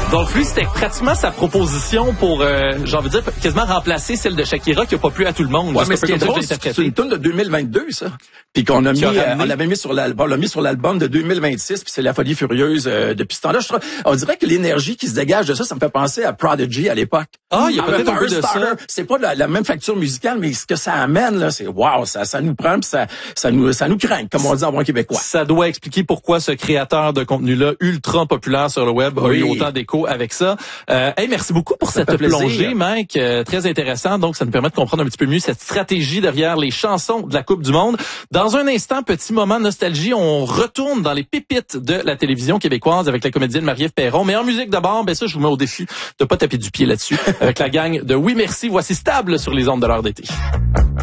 Donc lui, c'était pratiquement sa proposition pour, j'ai envie de dire, quasiment remplacer celle de Shakira qui a pas plu à tout le monde. Ouais, mais ce qui est drôle, c'est une tune de 2022, ça. Puis qu'on a mis, on l'avait mis sur l'album, on l'a mis sur l'album de 2026, puis c'est La Folie Furieuse depuis ce temps-là. On dirait que l'énergie qui se dégage de ça me fait penser à Prodigy à l'époque. Ah, il y a peut-être un peu de ça. C'est pas la même facture musicale, mais ce que ça amène là, c'est wow, ça nous prend, puis ça nous craint, comme on dit en bon québécois. Ça doit expliquer pourquoi ce créateur de contenu-là, ultra populaire sur le web, a eu autant d'écho avec ça. Hey, merci beaucoup pour cette plongée, Mike. Très intéressant. Donc, ça nous permet de comprendre un petit peu mieux cette stratégie derrière les chansons de la Coupe du Monde. Dans un instant, petit moment nostalgie, on retourne dans les pépites de la télévision québécoise avec la comédienne Marie-Ève Perron. Mais en musique d'abord, ça, je vous mets au défi de pas taper du pied là-dessus. Avec la gang de Oui Merci, voici Stable sur les ondes de l'heure d'été.